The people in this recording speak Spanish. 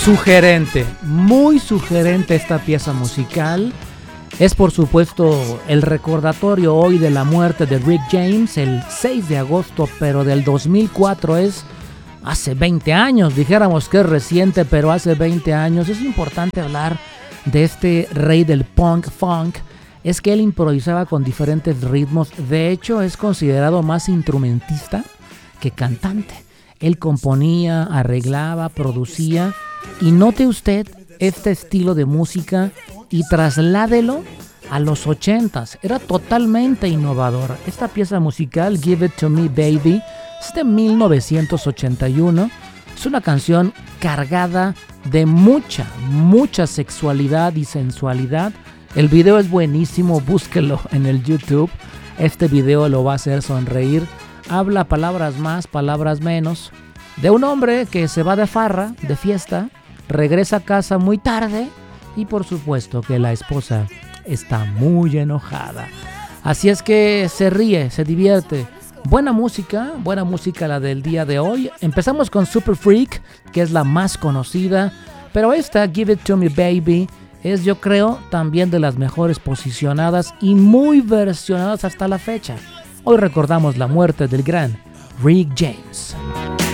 Sugerente, muy sugerente esta pieza musical. Es por supuesto el recordatorio hoy de la muerte de Rick James el 6 de agosto, pero del 2004, es hace 20 años, dijéramos que es reciente, pero hace 20 años. Es importante hablar de este rey del punk funk. Es que él improvisaba con diferentes ritmos, de hecho es considerado más instrumentista que cantante. Él componía, arreglaba, producía, y note usted este estilo de música y trasládelo a los 80s. Era totalmente innovador. Esta pieza musical, Give It To Me Baby, es de 1981. Es una canción cargada de mucha sexualidad y sensualidad. El video es buenísimo, búsquelo en el YouTube. Este video lo va a hacer sonreír. Habla palabras más, palabras menos, de un hombre que se va de farra, de fiesta, regresa a casa muy tarde y por supuesto que la esposa está muy enojada. Así es que se ríe, se divierte. Buena música la del día de hoy. Empezamos con Super Freak, que es la más conocida, pero esta, Give It To Me Baby, es, yo creo, también de las mejores posicionadas y muy versionadas hasta la fecha. Hoy recordamos la muerte del gran Rick James.